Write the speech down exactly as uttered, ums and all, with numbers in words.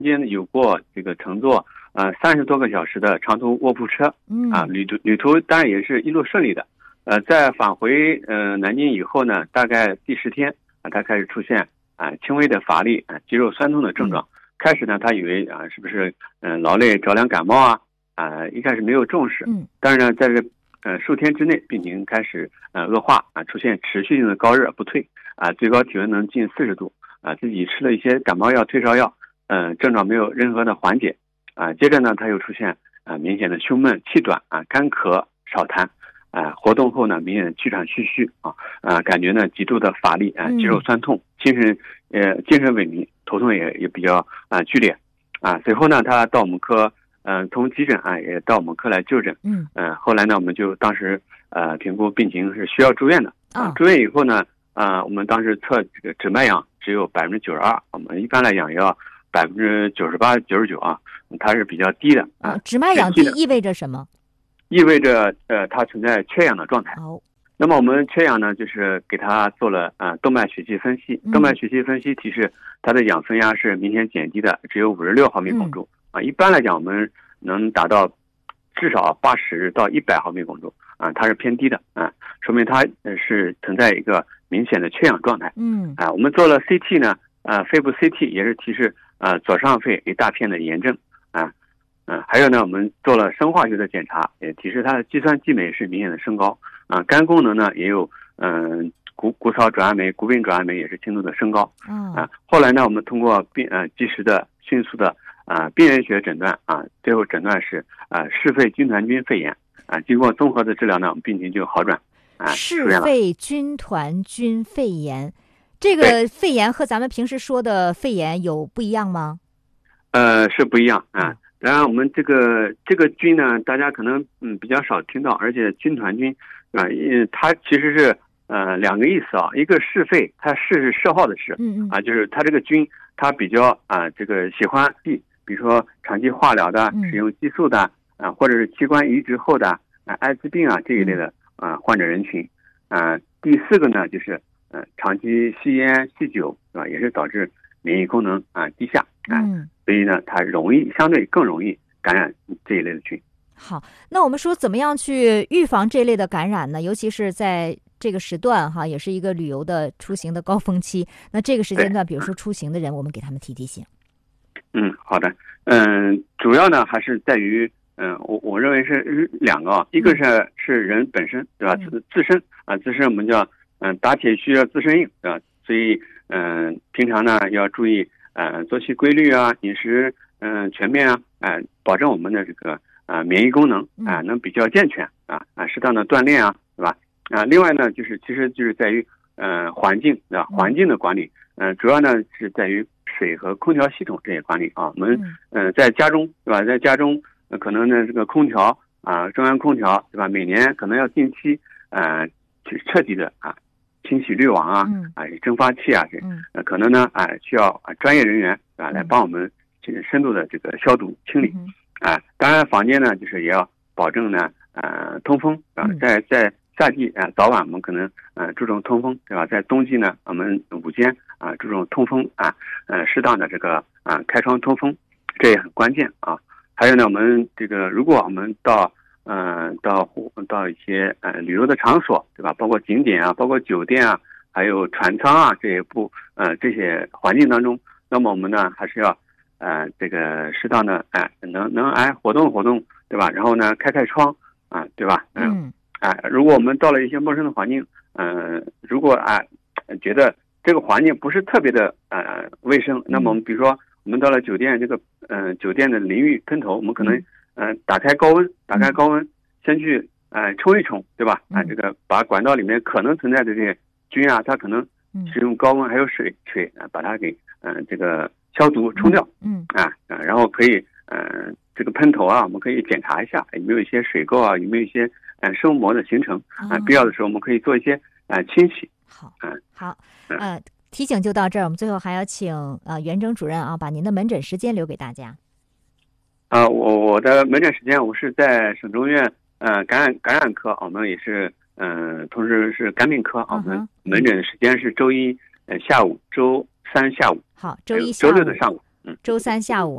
间有过这个乘坐呃三十多个小时的长途卧铺车， 嗯啊，旅途旅途当然也是一路顺利的。呃，在返回呃南京以后呢，大概第十天啊，他开始出现啊轻微的乏力啊、肌肉酸痛的症状。嗯、开始呢，他以为啊是不是嗯、呃、劳累着凉感冒啊啊，一开始没有重视。 嗯， 但是呢，在这呃数天之内，病情开始呃恶化啊，出现持续性的高热不退啊，最高体温能近四十度啊，自己吃了一些感冒药、退烧药，嗯、呃，症状没有任何的缓解啊。接着呢，他又出现啊明显的胸闷、气短啊、干咳、少痰。啊，活动后呢，明显的气喘吁吁啊，啊，感觉呢极度的乏力啊，肌肉酸痛，精神呃精神萎靡，头痛也也比较啊剧烈啊。随后呢，他到我们科，嗯、呃，从急诊啊也到我们科来就诊，嗯，呃，后来呢，我们就当时呃评估病情是需要住院的啊。住院以后呢，啊，我们当时测这个指脉氧只有百分之九十二，我们一般来讲要百分之九十八、九十九啊，它是比较低的啊。 指脉氧低意味着什么？ 意味着呃它存在缺氧的状态。 哦， 那么我们缺氧呢，就是给他做了呃动脉血气分析。动脉血气分析提示他的氧分压是明显减低的，只有五十六毫米汞柱、嗯、啊。一般来讲，我们能达到至少八十到一百毫米汞柱啊，它是偏低的啊，说明它是存在一个明显的缺氧状态。 嗯啊，我们做了 C T 呢，呃，肺部 C T 也是提示呃左上肺一大片的炎症啊。嗯，还有呢，我们做了生化学的检查，也提示它的肌酸激酶是明显的升高啊，肝功能呢也有嗯谷谷草转氨酶、谷丙转氨酶也是轻度的升高啊。后来呢，我们通过病呃及时的、迅速的啊病原学诊断啊，最后诊断是啊嗜肺军团菌肺炎啊。经过综合的治疗呢，我们病情就好转啊。 嗜肺军团菌肺炎，这个肺炎和咱们平时说的肺炎有不一样吗？ 呃，是不一样啊。当然，我们这个这个菌呢，大家可能嗯比较少听到，而且军团菌啊，嗯，它其实是呃两个意思啊，一个嗜肺，它嗜是嗜好的嗜， 嗯嗯啊，就是它这个菌它比较啊这个喜欢比比如说长期化疗的、使用激素的啊，或者是器官移植后的啊艾滋病啊这一类的啊患者人群啊。第四个呢，就是呃长期吸烟、酗酒啊，也是导致免疫功能啊低下啊。 嗯所以呢，它容易相对更容易感染这一类的菌。 好，那我们说怎么样去预防这类的感染呢？尤其是在这个时段哈，也是一个旅游的出行的高峰期。那这个时间段，比如说出行的人，我们给他们提提醒。 嗯，好的。嗯，主要呢还是在于，嗯，我我认为是两个啊，一个是、嗯、是人本身，对吧？自自身啊，自身我们叫嗯打铁需要自身硬，对吧？所以嗯，平常呢要注意。呃，作息规律啊，饮食嗯、呃、全面啊，哎、呃，保证我们的这个啊、呃、免疫功能啊、呃、能比较健全啊啊，适当的锻炼啊，对吧？啊，另外呢，就是其实就是在于呃环境啊环境的管理，嗯、呃，主要呢是在于水和空调系统这些管理啊。我们嗯、呃、在家中对吧，在家中、呃、可能呢这个空调啊中央空调对吧，每年可能要定期呃去彻底的啊。清洗滤网啊，啊，蒸发器啊，这、呃、可能呢，啊，需要啊专业人员啊来帮我们这个深度的这个消毒清理，啊，当然房间呢，就是也要保证呢，呃，通风啊，在在夏季啊，早晚我们可能呃注重通风，对吧？在冬季呢，我们午间啊注重通风啊，呃，适当的这个啊开窗通风，这也很关键啊。还有呢，我们这个如果我们到嗯，到到一些呃旅游的场所，对吧？包括景点啊，包括酒店啊，还有船舱啊这些部呃这些环境当中，那么我们呢还是要呃这个适当的哎、呃、能能哎活动活动，对吧？然后呢开开窗啊、呃，对吧？ 嗯， 哎、呃，如果我们到了一些陌生的环境，嗯、呃，如果啊、呃、觉得这个环境不是特别的呃卫生，那么我们比如说我们到了酒店这个呃酒店的淋浴喷头，我们可能。呃，打开高温，打开高温，先去呃冲一冲，对吧？啊，这个把管道里面可能存在的这些菌啊，它可能使用高温还有水水啊，把它给嗯、呃、这个消毒冲掉， 嗯啊，然后可以呃这个喷头啊，我们可以检查一下有没有一些水垢啊，有没有一些呃生物膜的形成啊，必要的时候我们可以做一些呃清洗。 好，嗯，好，呃，提醒就到这儿，我们最后还要请呃袁征主任啊，把您的门诊时间留给大家。 啊、呃，我我的门诊时间，我是在省中医院呃感染感染科，我们也是嗯、呃，同时是肝病科，我们门诊时间是周一呃下午，周三下午， 好，周一下午， 周六的上午，嗯， 周三下午。